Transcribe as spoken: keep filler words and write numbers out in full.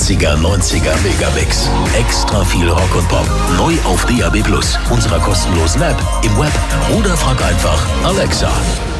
achtziger, neunziger Megabix. Extra viel Rock und Pop. Neu auf D A B Plus, unserer kostenlosen App, im Web oder frag einfach Alexa.